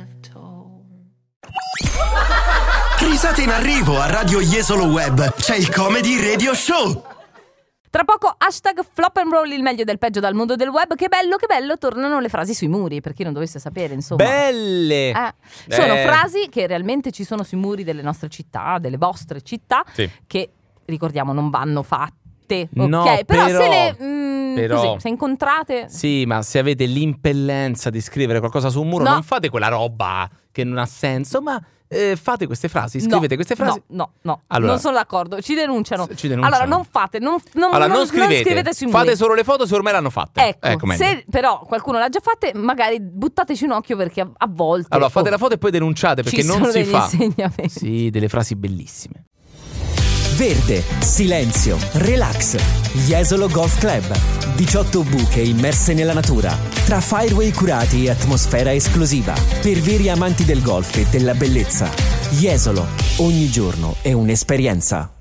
Risate in arrivo a Radio Jesolo Web. C'è il Comedy Radio Show. Tra poco hashtag flop and roll, il meglio del peggio dal mondo del web. Che bello, tornano le frasi sui muri, per chi non dovesse sapere, insomma. Belle! Sono frasi che realmente ci sono sui muri delle nostre città, delle vostre città, sì, che, ricordiamo, non vanno fatte, no, ok? Però se le... Però, così, se incontrate... Sì, ma se avete l'impellenza di scrivere qualcosa su un muro, no, non fate quella roba che non ha senso, ma fate queste frasi, scrivete queste frasi. No, allora, non sono d'accordo, ci denunciano. Allora non fate, non scrivete sui muri. Fate solo le foto se ormai l'hanno fatte. Ecco, se però qualcuno l'ha già fatte, magari buttateci un occhio, perché a volte... Allora fate la foto e poi denunciate, perché non si fa. Sì, delle frasi bellissime. Verde, silenzio, relax. Jesolo Golf Club. 18 buche immerse nella natura, tra fireway curati e atmosfera esclusiva. Per veri amanti del golf e della bellezza. Jesolo, ogni giorno è un'esperienza.